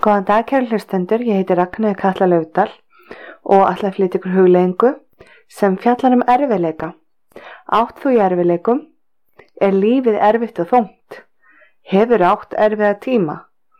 Góðan dag, kæru hlustendur, ég heiti Ragnheiður Katla Laufdal og ætla að flytja ykkur hugleiðingu sem fjallar erfiðleika. Átt þú í erfiðleikum? Er lífið erfitt og þungt? Hefur átt erfiða tíma?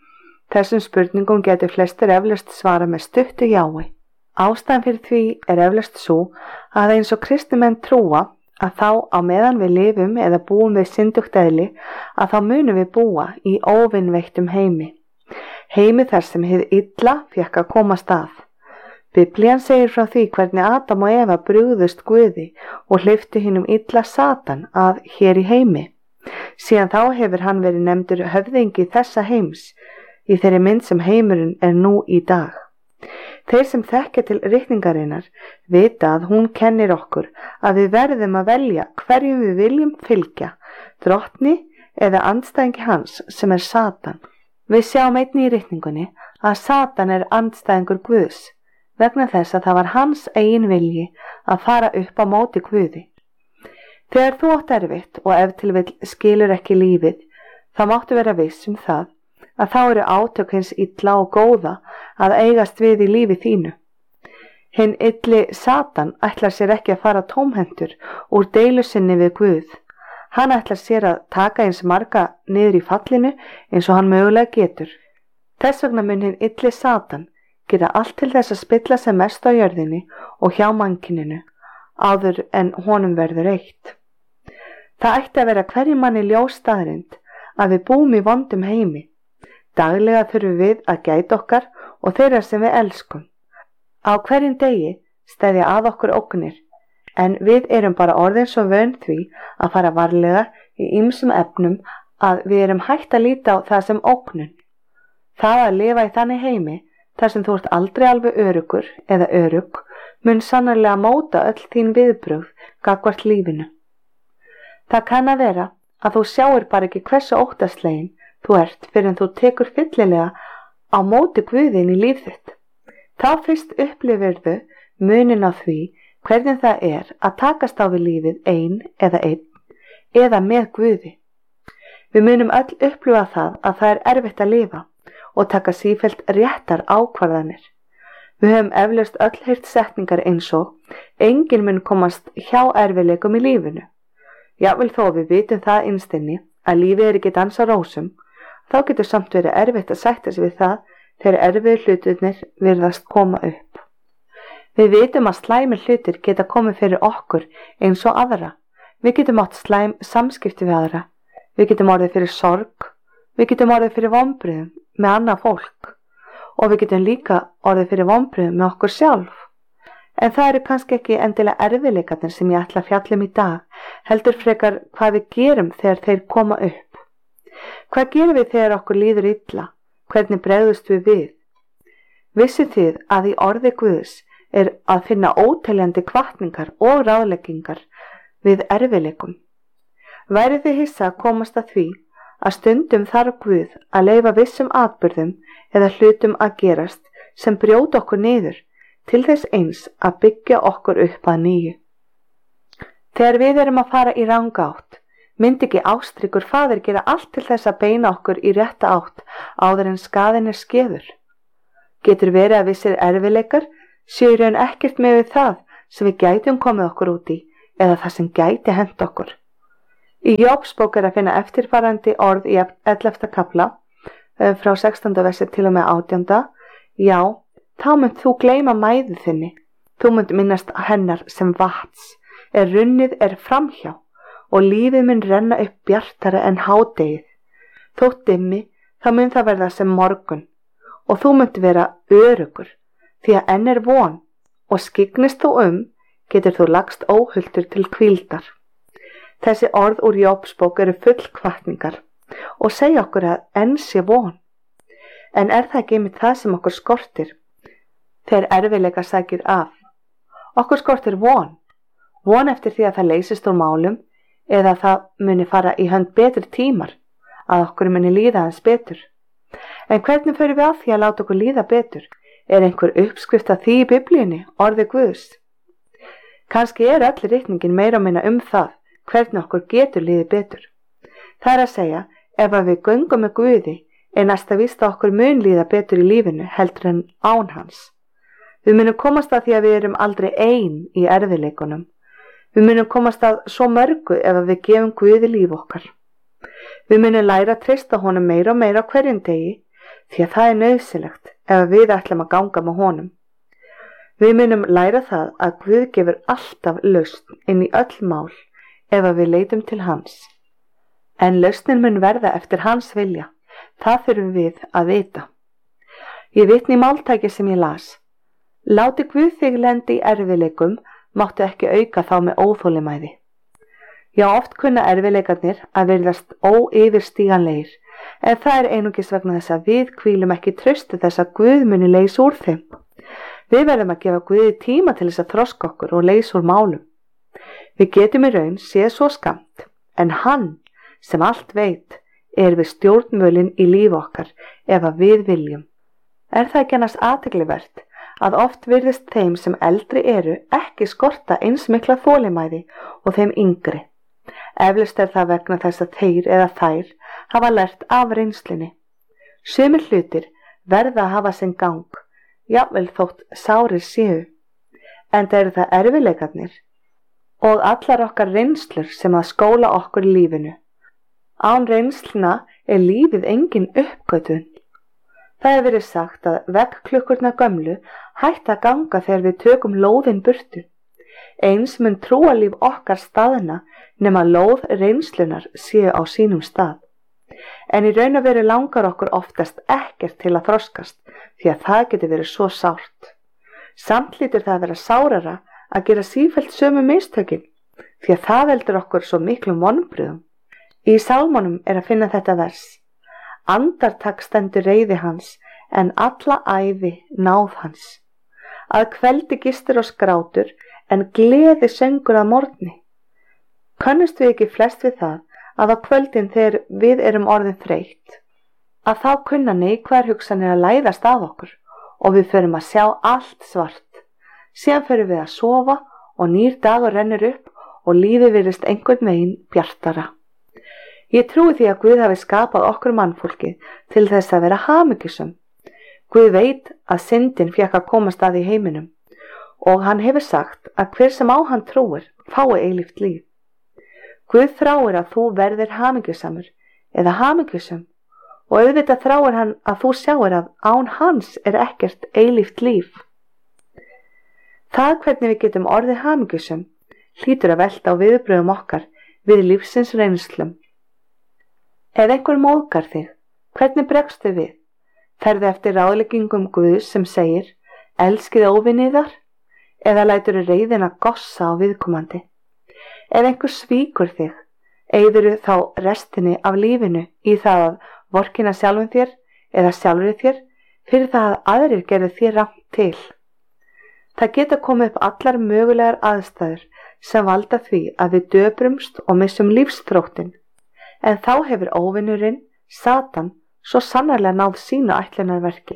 Þessum spurningum getur flestir eflaust svara með stuttu jái. Ástæðan fyrir því eflaust sú að eins og kristnimenn trúa að þá á meðan við lifum eða búum við syndugt eðli að þá munum við búa í óvinveittum heimi. Heimi þar sem hið illa fékk að komast að. Biblían segir frá því hvernig Adam og Eva brugðust Guði og hleyptu hinum illa Satan að hér í heimi. Síðan þá hefur hann verið nefndur höfðingi þessa heims í þeirri mynd sem heimurinn er nú í dag. Þeir sem þekkja til ritningarinnar vita að hún kennir okkur að við verðum að velja hverjum við viljum fylgja, drottni eða andstæðingi hans sem er Satan. Við sjáum einnig í ritningunni að Satan er andstæðingur Guðs vegna þess að það var hans eigin vilji að fara upp á móti Guði. Þegar þú átt erfitt og ef til vill skilur ekki lífið, þá máttu vera viss það að þá eru átök hins illa og góða að eigast við í lífi þínu. Hinn illi Satan ætlar sér ekki að fara tómhentur úr deilu sinni við Guð. Hann ætlar sér að taka eins marga niður í fallinu eins og hann mögulega getur. Þess vegna mun hinn illi Satan gera allt til þess að spilla sem mest á jörðinni og hjá mannkyninu áður en honum verður eitt. Það ætti að vera hverjum manni ljós staðreynd að við búum í vondum heimi. Daglega þurfum við að gæta okkar og þeirra sem við elskum. Á hverjum degi steðja að okkur ógnir, en við erum bara orðin svo vön því að fara varlega í ýmsum efnum að við erum hægt að líta á það sem ógnun. Það að lifa í þannig heimi þar sem þú ert aldrei alveg öruggur eða örugg mun sannarlega móta öll þín viðbrögð gagnvart lífinu. Það kann að vera að þú sjáir bara ekki hversu óttaslegin þú ert fyrr en þú tekur fyllilega á móti Guðin í líf þitt. Þá fyrst upplifirðu munin á því hvernig það er að takast á við lífið einn eða með Guði. Við munum öll upplifa það er erfitt að lifa og taka sífellt réttar ákvarðanir. Við höfum eflaust öll heyrt setningar eins og enginn mun komast hjá erfiðleikum í lífinu. Jafnvel þó við vitum það innst inni að lífið er ekki dans á rósum, þá getur samt verið erfitt að sætta sig við það þegar erfiðu hlutirnir virðast koma upp. Við vitum að slæmir hlutir geta komið fyrir okkur eins og aðra. Við getum átt slæm samskipti við aðra. Við getum orðið fyrir sorg. Við getum orðið fyrir vonbrigðum með annað fólk. Og við getum líka orðið fyrir vonbrigðum með okkur sjálf. En það eru kannski ekki endilega erfiðleikarnir sem ég ætla að fjalla í dag, heldur frekar hvað við gerum þegar þeir koma upp. Hvað gerum við þegar okkur líður illa? Hvernig bregðumst við? Vissuð þið að í orði Guðs er að finna óteljandi hvatningar og ráðleggingar við erfiðleikum. Værið þið hissa að komast að því að stundum þarf Guð að leyfa vissum atburðum eða hlutum að gerast sem brjóta okkur niður til þess eins að byggja okkur upp að nýju. Þegar við erum að fara í ranga átt, myndi ekki ástríkur faðir gera allt til þess að beina okkur í rétta átt áður en skaðinn er skeður. Getur verið að vissir erfiðleikar séu í raun ekkert með við það sem við gætum komið okkur út í eða það sem gæti hent okkur. Í Jóbs bók er að finna eftirfarandi orð í 11. kafla frá 16. versi til og með 18. Já, þá munt þú gleyma mæðu þinni. Þú munt minnast hennar sem vatns runnið framhjá og lífið mun renna upp bjartara en hádegið. Þótt dimmi, þá mun það verða sem morgun og þú munt vera öruggur. Því að enn er von og skygnist þú getur þú lagst óhultur til hvíldar. Þessi orð úr Jóbs bók eru full hvatningar og segja okkur að enn sé von. En er það ekki einmitt það sem okkur skortir þegar erfiðleika sækir af? Okkur skortir von. Von eftir því að það leysist úr málum eða það muni fara í hönd betri tímar, að okkur muni líða aðeins betur. En hvernig förum við að því að láta okkur líða betur? Er einhver uppskrift af því í Biblíunni, orði Guðs? Kannski öll ritningin meira og minna það, hvernig okkur getur líðið betur. Það er að segja, ef við göngum með Guði næsta víst að okkur mun líða betur í lífinu heldur en án hans. Við munum komast að því að við erum aldrei ein í erfiðleikunum. Við munum komast að svo mörgu ef við gefum Guði líf okkar. Við munum læra að treysta honum meira og meira á hverjum degi því að það er nauðsynlegt ef við ætlum að ganga með honum. Við munum læra það að Guð gefur alltaf lausn inn í öll mál ef við leitum til hans. En lausnin mun verða eftir hans vilja. Það þurfum við að vita. Ég vitna í máltæki sem ég las. Láti Guð þig lendi í erfiðleikum, máttu ekki auka þá með óþolinmæði. Já, oft kunna erfiðleikarnir að virðast óyfirstíganlegir, en það er einungis vegna þess að við hvílum ekki trausti þess að Guð muni leysa úr þeim. Við verðum að gefa Guði tíma til þess að þroska okkur og leysa úr málum. Við getum í raun séð svo skammt, en hann, sem allt veit, er við stjórnvölin í lífi okkar ef að við viljum. Er það ekki annars athyglivert að oft virðist þeim sem eldri eru ekki skorta eins mikla þolinmæði og þeim yngri. Eflaust er það vegna þess að þeir eða þær hafa lært af reynslunni. Sumir hlutir verða að hafa sinn gang, jafnvel þótt sárir séu, enda eru það erfiðleikarnir og allar okkar reynslur sem að skóla okkur í lífinu. Án reynsluna er lífið engin uppgötvun. Það hefur verið sagt að veggklukkurnar gömlu hætta að ganga þegar við tökum lóðin burtu. Eins mun trúarlíf okkar staðna nema lóð reynslunar séu á sínum stað. En í raun og veru langar okkur oftast ekkert til að þroskast því að það getur verið svo sárt. Samt hlýtur það að vera sárara að gera sífellt sömu mistökin því að það veldur okkur svo miklum vonbrigðum. Í sálmunum er að finna þetta vers. Andartak stendur reiði hans, en alla ævi náð hans. Að kveldi gistir og skrátur, en gleði söngur að morgni. Könnust við ekki flest við það, að á kvöldin þegar við erum orðin þreytt, að þá kunna neikvæðar hugsanir að læðast að okkur og við förum að sjá allt svart. Síðan förum við að sofa og nýr dagur rennur upp og lífið virðist einhvern veginn bjartara. Ég trúi því að Guð hafi skapað okkur mannfólkið til þess að vera hamingjusöm. Guð veit að syndin fékk að komast að í heiminum og hann hefur sagt að hver sem á hann trúir fái eilíft líf. Guð þráir að þú verðir hamingjusamur eða hamingjusöm og auðvitað þráir hann að þú sjáir að án hans er ekkert eilíft líf. Það hvernig við getum orðið hamingjusöm hlýtur að velta á viðbrögðum okkar við lífsins reynslum. Ef einhver móðgar þig, hvernig bregstu við? Ferðu eftir ráðleggingum Guðs sem segir, elskið óvini þar, eða læturðu reiðina gossa á viðkomandi? Ef einhver svíkur þig, eyðirðu þá restinni af lífinu í það að vorkenna sjálfum þér eða sjálfri þér fyrir það að aðrir gerðu þér rangt til. Það geta komið upp allar mögulegar aðstæður sem valda því að við döbrumst og missum lífsþróttinn. En þá hefur óvinurinn, Satan, svo sannarlega náð sínu ætlunarverki.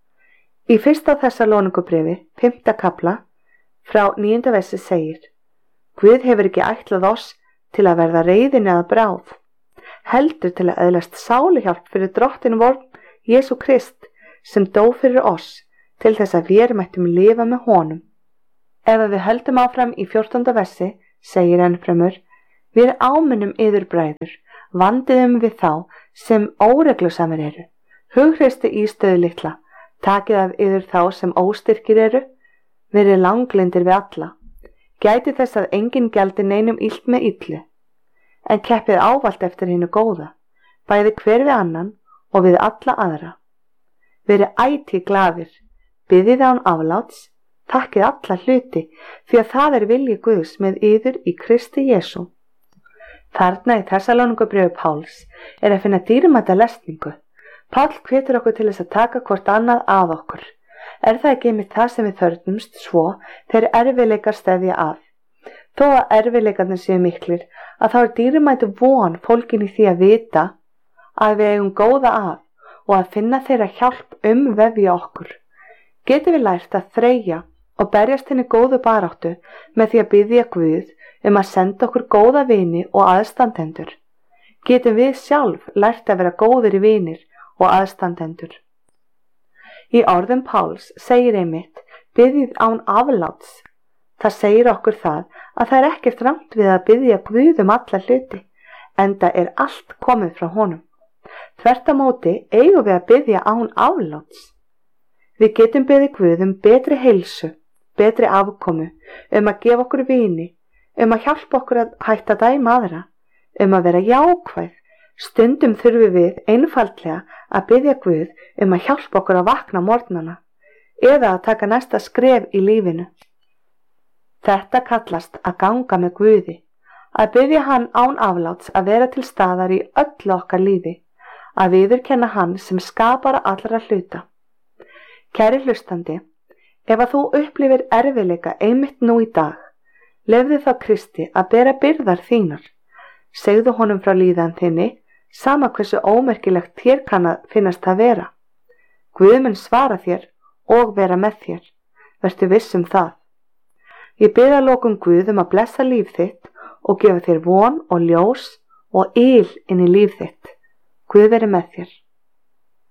Í 1. Þessalóníkubréfi, 5. kafla, frá 9. versi segir: Guð hefur ekki ætlað oss til að verða reiðin eða bráð, heldur til að öðlast sáluhjálp fyrir drottinn vor, Jesú Krist, sem dó fyrir oss, til þess að við mættum lifa með honum. Ef við höldum áfram í 14. versi, segir ennfremur: Við áminnum yður bræður, vandiðum við þá sem óreglusamir eru, hughreysti ístöðu litla, takið af yður þá sem óstyrkir eru, verið langlyndir við alla, gæti þess að enginn gjaldi neinum illt með illu, en keppið ávallt eftir hinu góða, bæði hver við annan og við alla aðra. Verið ætíð glaðir, biðið án afláts, takkið alla hluti, því að það er vilji Guðs með yður í Kristi Jesú. Þarna í Þessalóníkubréfi Páls er að finna dýrmæta lesningu. Páll hvetur okkur til þess að taka hvort annað að okkur. Er það ekki einmitt það sem við þörfnumst svo þegar erfiðleikar steðja að? Þó að erfiðleikarnir séu miklir, að þá er dýrmætu von fólgin í því að vita að við eigum góða að og að finna þeirra hjálp vefja okkur. Getum við lært að þreyja og berjast henni góðu baráttu með því að biðja Guð að senda okkur góða vini og aðstandendur. Getum við sjálf lært að vera góðir vinir og aðstandendur. Í orðum Páls segir einmitt, biðjið án afláts. Það segir okkur það að það ekkert rangt við að biðja Guð alla hluti, enda allt komið frá honum. Þvert á móti eigum við að biðja án afláts. Við getum beðið Guð betri heilsu, betri afkomu, að gefa okkur vini, að hjálpa okkur að hætta dæma aðra, að vera jákvæð. Stundum þurfum við einfaldlega að biðja Guð að hjálpa okkur að vakna á morgnana eða að taka næsta skref í lífinu. Þetta kallast að ganga með Guði, að biðja hann án afláts að vera til staðar í öllu okkar lífi, að viðurkenna hann sem skapara allra hluta. Kæri hlustandi, ef að þú upplifir erfiðleika einmitt nú í dag, leyfðu þá Kristi að bera byrðar þínar. Segðu honum frá líðan þinni, sama hversu ómerkilegt þér kann að finnast það vera. Guð mun svara þér og vera með þér. Vertu viss það. Ég bið að lokum Guð að blessa líf þitt og gefa þér von og ljós og yl inn í líf þitt. Guð veri með þér.